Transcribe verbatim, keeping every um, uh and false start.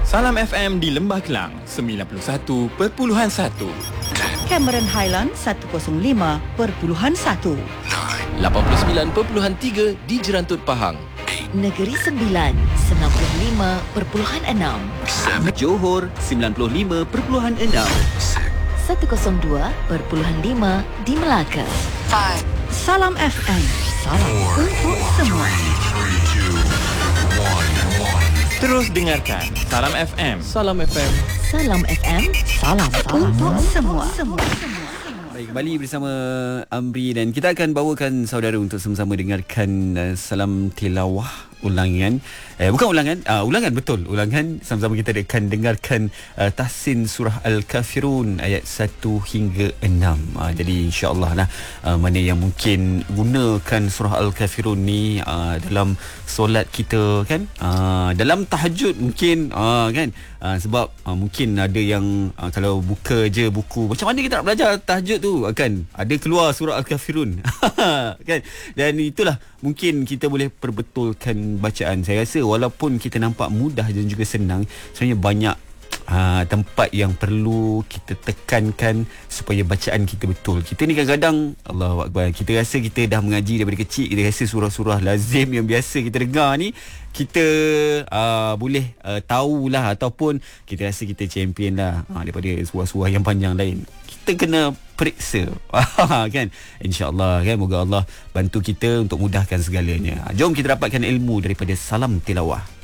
Salam F M di Lembah Kelang sembilan puluh satu perpuluhan satu. Cameron Highland seratus lima perpuluhan satu. lapan puluh sembilan perpuluhan tiga di Jerantut Pahang. Negeri Sembilan sembilan puluh lima perpuluhan enam. Johor sembilan puluh lima perpuluhan enam. seratus dua perpuluhan lima di Melaka. Salam F M. Salam untuk semua. Terus dengarkan Salam F M. Salam F M. Salam F M. Salam Untuk semua. semua. Baik, kembali bersama Amri dan kita akan bawakan saudara untuk sama-sama dengarkan uh, Salam Tilawah ulangan. Eh bukan ulangan, uh, ulangan betul. Ulangan sama-sama kita akan dengarkan uh, tahsin surah Al-Kafirun ayat satu hingga enam. Uh, jadi insya-Allah lah uh, mana yang mungkin gunakan surah Al-Kafirun ni uh, dalam solat kita kan, uh, dalam tahajud mungkin uh, kan, uh, sebab uh, mungkin ada yang uh, kalau buka je buku macam mana kita nak belajar tahajud tu kan, ada keluar surah Al-Kafirun kan, dan itulah mungkin kita boleh perbetulkan bacaan. Saya rasa walaupun kita nampak mudah dan juga senang, sebenarnya banyak uh, tempat yang perlu kita tekankan supaya bacaan kita betul. Kita ni kadang-kadang Allahu Akbar, kita rasa kita dah mengaji daripada kecil, kita rasa surah-surah lazim yang biasa kita dengar ni kita uh, boleh uh, tahulah, ataupun kita rasa kita champion lah uh, daripada surah-surah yang panjang lain. Kita kena periksa kan, insya-Allah kan, moga Allah bantu kita untuk mudahkan segalanya. Jom kita dapatkan ilmu daripada Salam Tilawah.